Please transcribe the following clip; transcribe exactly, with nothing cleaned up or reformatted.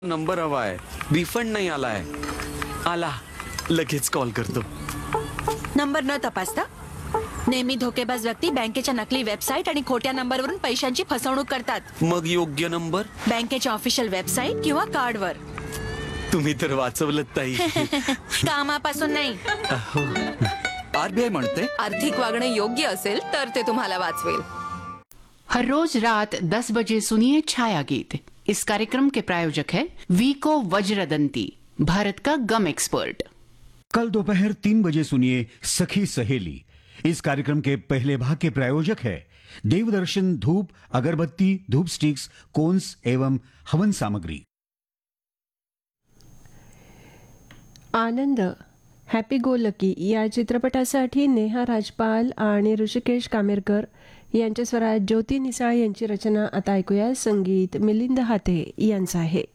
Number हवा आहे. Refund नाही आलाय. आला, लगेच कॉल करतो. नंबर न तपासता नेहमी धोकेबाज व्यक्ती बँकेच्या नकली वेबसाईट आणि खोट्या नंबरवरून पैशांची फसवणूक करतात. मग योग्य नंबर? बँकेच्या ऑफिशियल वेबसाईट किंवा कार्डवर. तुम्ही तर वाचवलं ताई. कामापासून नाही. आरबीआय म्हणते आर्थिक वागणं योग्य असेल तर ते तुम्हाला वाचवेल. हर रोज रात दस बजे सुनिए छाया गीत. इस कार्यक्रम के प्रायोजक है वीको वज्रदंती, भारत का गम एक्सपर्ट. कल दोपहर तीन बजे सुनिए सखी सहेली. इस कार्यक्रम के पहले भाग के प्रायोजक है देवदर्शन धूप, अगरबत्ती, धूप स्टिक्स, कोन्स एवं हवन सामग्री. आनंद हॅपी गो लकी या चित्रपटासाठी नेहा राजपाल आणि ऋषिकेश कामेरकर यांच्या स्वरात ज्योती निसाळ यांची रचना आता ऐकूया. संगीत मिलिंद हाते यांचं आहे.